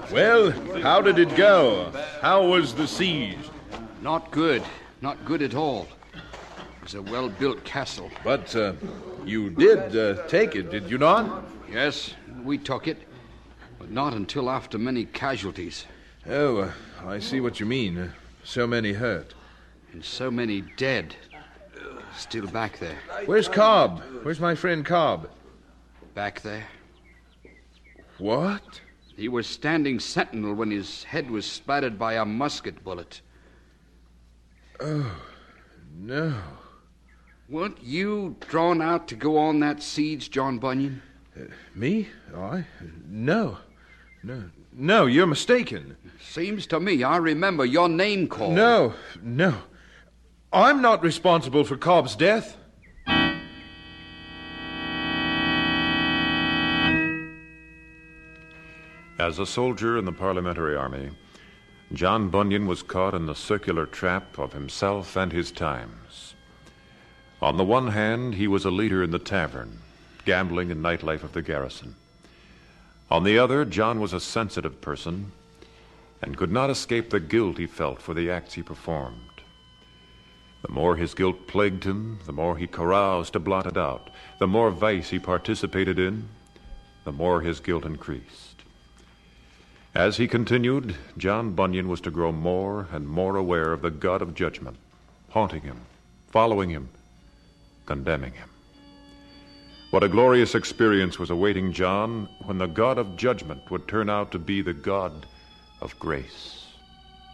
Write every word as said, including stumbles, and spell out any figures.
Well, how did it go? How was the siege? Not good. Not good at all. It was a well-built castle. But uh, you did uh, take it, did you not? Yes, we took it, but not until after many casualties. Oh, uh, I see what you mean. Uh, so many hurt. And so many dead. Still back there. Where's Cobb? Where's my friend Cobb? Back there. What? He was standing sentinel when his head was splattered by a musket bullet. Oh, no. Weren't you drawn out to go on that siege, John Bunyan? Uh, me? I? No. No. No, you're mistaken. Seems to me I remember your name called. No, no. I'm not responsible for Cobb's death. As a soldier in the Parliamentary Army, John Bunyan was caught in the circular trap of himself and his times. On the one hand, he was a leader in the tavern, gambling and nightlife of the garrison. On the other, John was a sensitive person and could not escape the guilt he felt for the acts he performed. The more his guilt plagued him, the more he caroused to blot it out. The more vice he participated in, the more his guilt increased. As he continued, John Bunyan was to grow more and more aware of the God of judgment, haunting him, following him, condemning him. What a glorious experience was awaiting John when the God of judgment would turn out to be the God of grace.